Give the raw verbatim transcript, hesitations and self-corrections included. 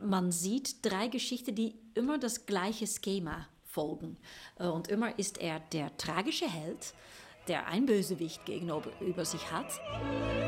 man sieht drei Geschichten, die immer das gleiche Schema folgen. Äh, Und immer ist er der tragische Held, der ein Bösewicht gegenüber über sich hat.